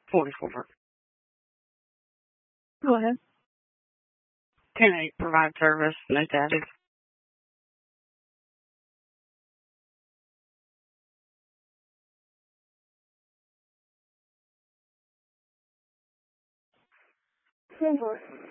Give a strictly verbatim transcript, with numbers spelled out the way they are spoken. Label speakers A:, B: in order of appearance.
A: forty-four.
B: Go ahead.
A: Can I provide service? No status.
B: forty-four.